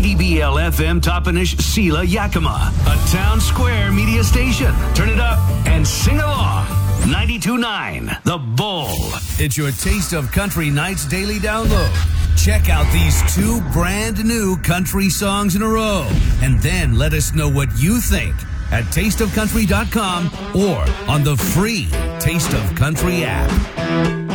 TBL-FM Toppenish Sela Yakima, a Town Square media station. Turn it up and sing along. 92.9 The Bull. It's your Taste of Country Nights daily download. Check out these 2 brand new country songs in a row, and then let us know what you think at tasteofcountry.com or on the free Taste of Country app.